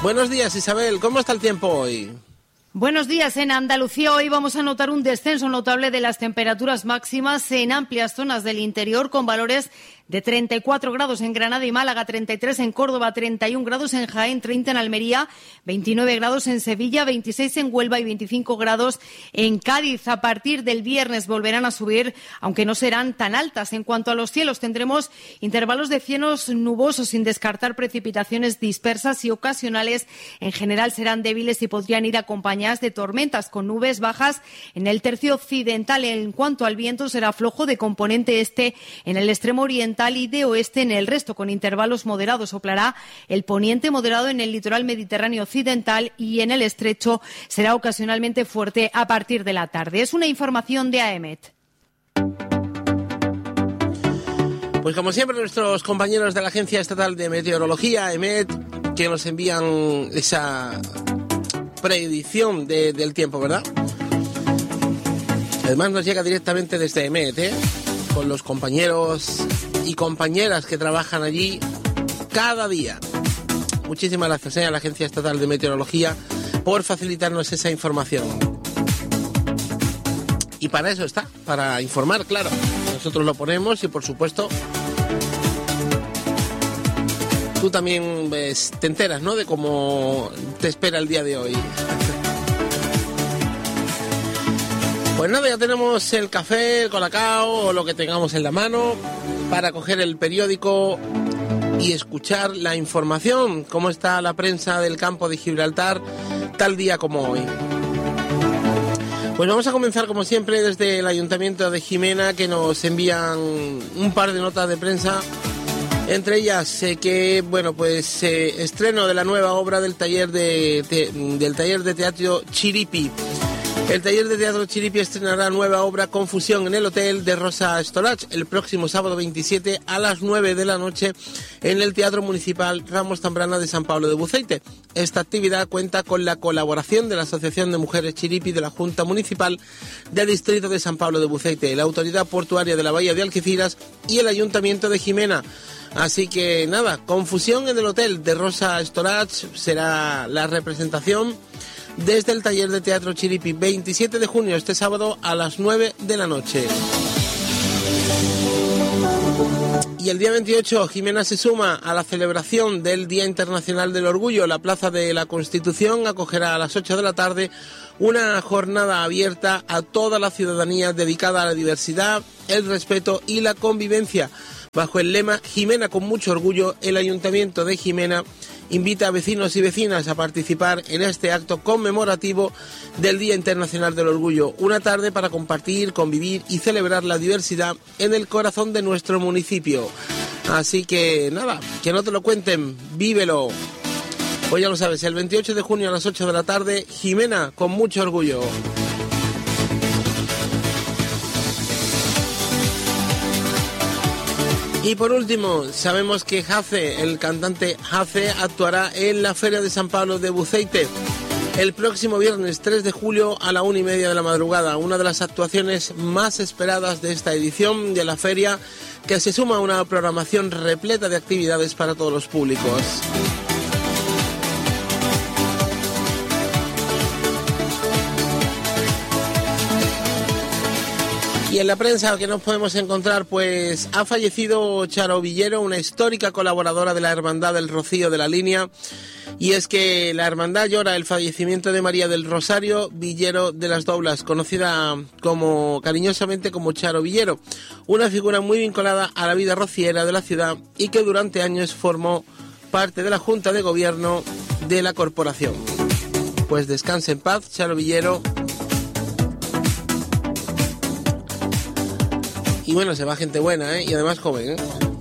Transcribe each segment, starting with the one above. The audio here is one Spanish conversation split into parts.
Buenos días, Isabel. ¿Cómo está el tiempo hoy? Buenos días. En Andalucía hoy vamos a notar un descenso notable de las temperaturas máximas en amplias zonas del interior, con valores de 34 grados en Granada y Málaga, 33 en Córdoba, 31 grados en Jaén, 30 en Almería, 29 grados en Sevilla, 26 en Huelva y 25 grados en Cádiz. A partir del viernes volverán a subir, aunque no serán tan altas. En cuanto a los cielos, tendremos intervalos de cielos nubosos, sin descartar precipitaciones dispersas y ocasionales. En general serán débiles y podrían ir acompañadas de tormentas con nubes bajas en el tercio occidental. En cuanto al viento, será flojo de componente este en el extremo oriental y de oeste en el resto, con intervalos moderados. Soplará el poniente moderado en el litoral mediterráneo occidental y en el estrecho será ocasionalmente fuerte a partir de la tarde. Es una información de AEMET. Pues como siempre, nuestros compañeros de la Agencia Estatal de Meteorología, AEMET, que nos envían esa predicción del tiempo, ¿verdad? Además nos llega directamente desde AEMET, con los compañeros y compañeras que trabajan allí cada día. Muchísimas gracias a la Agencia Estatal de Meteorología por facilitarnos esa información. Y para eso está, para informar, claro. Nosotros lo ponemos y, por supuesto, tú también te enteras, ¿no?, de cómo te espera el día de hoy. Pues nada, ya tenemos el café, el colacao o lo que tengamos en la mano para coger el periódico y escuchar la información, cómo está la prensa del campo de Gibraltar tal día como hoy. Pues vamos a comenzar como siempre desde el Ayuntamiento de Jimena, que nos envían un par de notas de prensa, entre ellas estreno de la nueva obra del taller de teatro Chiripi. El taller de teatro Chiripi estrenará nueva obra Confusión en el Hotel de Rosa Storach el próximo sábado 27 a las 9 de la noche en el Teatro Municipal Ramos Zambrana de San Pablo de Buceite. Esta actividad cuenta con la colaboración de la Asociación de Mujeres Chiripi de la Junta Municipal del Distrito de San Pablo de Buceite, la Autoridad Portuaria de la Bahía de Algeciras y el Ayuntamiento de Jimena. Así que nada, Confusión en el Hotel de Rosa Storach será la representación desde el taller de teatro Chiripi, 27 de junio, este sábado a las 9 de la noche. Y el día 28, Jimena se suma a la celebración del Día Internacional del Orgullo. La Plaza de la Constitución acogerá a las 8 de la tarde una jornada abierta a toda la ciudadanía dedicada a la diversidad, el respeto y la convivencia. Bajo el lema Jimena con mucho orgullo, el Ayuntamiento de Jimena invita a vecinos y vecinas a participar en este acto conmemorativo del Día Internacional del Orgullo. Una tarde para compartir, convivir y celebrar la diversidad en el corazón de nuestro municipio. Así que nada, que no te lo cuenten, vívelo. Pues ya lo sabes, el 28 de junio a las 8 de la tarde, Jimena con mucho orgullo. Y por último, sabemos que Jace, el cantante Jace, actuará en la Feria de San Pablo de Buceite el próximo viernes 3 de julio a la 1:30 de la madrugada. Una de las actuaciones más esperadas de esta edición de la feria, que se suma a una programación repleta de actividades para todos los públicos. Y en la prensa que nos podemos encontrar, pues ha fallecido Charo Villero, una histórica colaboradora de la Hermandad del Rocío de la Línea. Y es que la hermandad llora el fallecimiento de María del Rosario Villero de las Doblas, conocida cariñosamente como Charo Villero, una figura muy vinculada a la vida rociera de la ciudad y que durante años formó parte de la Junta de Gobierno de la corporación. Pues descanse en paz, Charo Villero. Y bueno, se va gente buena, y además joven,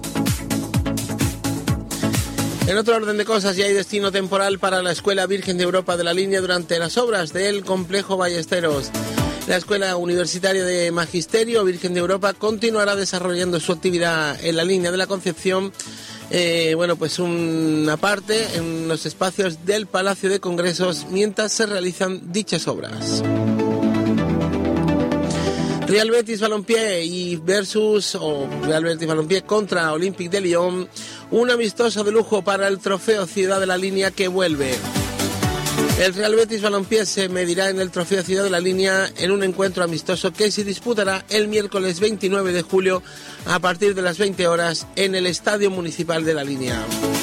En otro orden de cosas, ya hay destino temporal para la Escuela Virgen de Europa de la Línea durante las obras del Complejo Ballesteros. La Escuela Universitaria de Magisterio Virgen de Europa continuará desarrollando su actividad en la Línea de la Concepción, pues una parte en los espacios del Palacio de Congresos mientras se realizan dichas obras. Real Betis Balompié Real Betis Balompié contra Olympique de Lyon, un amistoso de lujo para el trofeo Ciudad de la Línea que vuelve. El Real Betis Balompié se medirá en el trofeo Ciudad de la Línea en un encuentro amistoso que se disputará el miércoles 29 de julio a partir de las 20 horas en el Estadio Municipal de La Línea.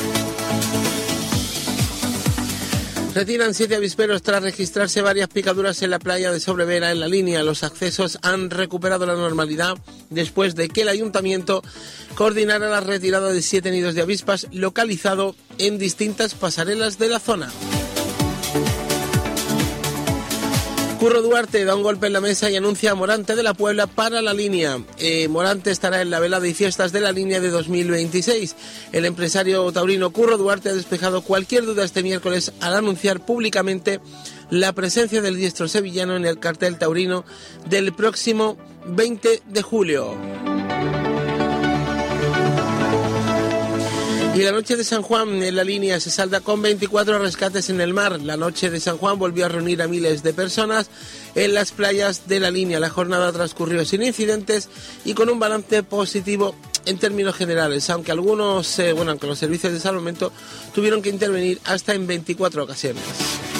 Retiran 7 avisperos tras registrarse varias picaduras en la playa de Sobrevera en La Línea. Los accesos han recuperado la normalidad después de que el ayuntamiento coordinara la retirada de 7 nidos de avispas localizado en distintas pasarelas de la zona. Curro Duarte da un golpe en la mesa y anuncia a Morante de la Puebla para La Línea. Morante estará en la velada y fiestas de La Línea de 2026. El empresario taurino Curro Duarte ha despejado cualquier duda este miércoles al anunciar públicamente la presencia del diestro sevillano en el cartel taurino del próximo 20 de julio. Y la noche de San Juan en La Línea se salda con 24 rescates en el mar. La noche de San Juan volvió a reunir a miles de personas en las playas de La Línea. La jornada transcurrió sin incidentes y con un balance positivo en términos generales, aunque aunque los servicios de salvamento tuvieron que intervenir hasta en 24 ocasiones.